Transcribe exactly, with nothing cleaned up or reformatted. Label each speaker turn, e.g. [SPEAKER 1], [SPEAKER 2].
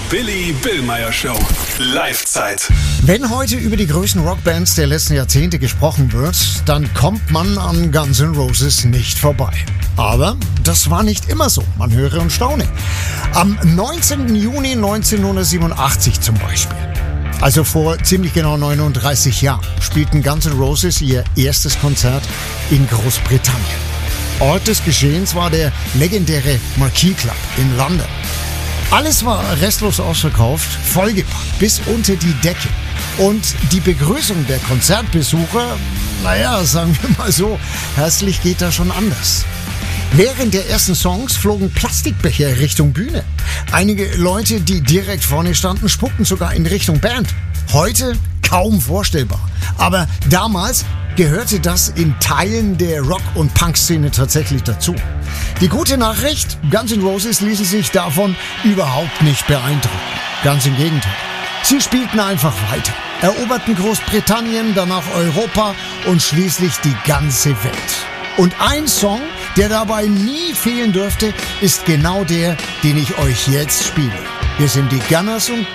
[SPEAKER 1] Billy Billmeyer Show. Live-Zeit.
[SPEAKER 2] Wenn heute über die größten Rockbands der letzten Jahrzehnte gesprochen wird, dann kommt man an Guns N' Roses nicht vorbei. Aber das war nicht immer so. Man höre und staune. Am neunzehnten Juni neunzehnhundertsiebenundachtzig zum Beispiel, also vor ziemlich genau neununddreißig Jahren, spielten Guns N' Roses ihr erstes Konzert in Großbritannien. Ort des Geschehens war der legendäre Marquee Club in London. Alles war restlos ausverkauft, vollgepackt bis unter die Decke. Und die Begrüßung der Konzertbesucher, naja, sagen wir mal so, herzlich geht da schon anders. Während der ersten Songs flogen Plastikbecher Richtung Bühne. Einige Leute, die direkt vorne standen, spuckten sogar in Richtung Band. Heute kaum vorstellbar. Aber damals gehörte das in Teilen der Rock- und Punk-Szene tatsächlich dazu. Die gute Nachricht, Guns N' Roses ließen sich davon überhaupt nicht beeindrucken. Ganz im Gegenteil. Sie spielten einfach weiter, eroberten Großbritannien, danach Europa und schließlich die ganze Welt. Und ein Song, der dabei nie fehlen dürfte, ist genau der, den ich euch jetzt spiele. Wir sind die Gunners und